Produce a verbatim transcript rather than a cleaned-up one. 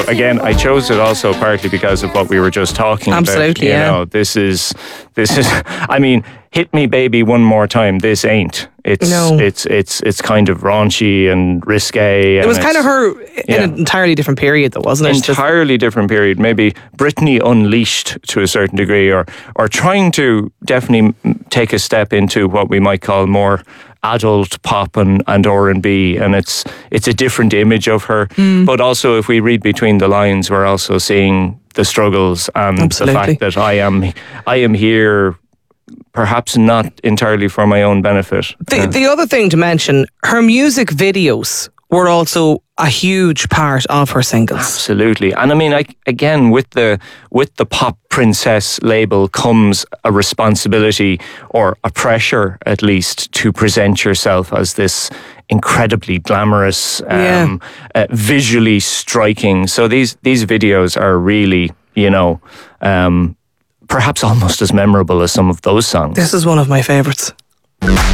again, I chose it also partly because of what we were just talking Absolutely, about. You yeah. know, this is, this is, I mean, Hit Me Baby One More Time, this ain't. It's, No. it's, it's, it's kind of raunchy and risque. It and was kind of it's- her in yeah. an entirely different period, though, wasn't it? Just- entirely different period. Maybe Britney unleashed to a certain degree, or or trying to definitely m- take a step into what we might call more adult pop and, and R and B, and it's it's a different image of her. But also, if we read between the lines, we're also seeing the struggles and Absolutely. the fact that I am I am here. Perhaps not entirely for my own benefit. The, Uh, the other thing to mention, her music videos were also a huge part of her singles. Absolutely, and I mean, I, again, with the with the pop princess label comes a responsibility or a pressure, at least, to present yourself as this incredibly glamorous, um, uh, visually striking. So these these videos are really, you know, um, perhaps almost as memorable as some of those songs. This is one of my favourites.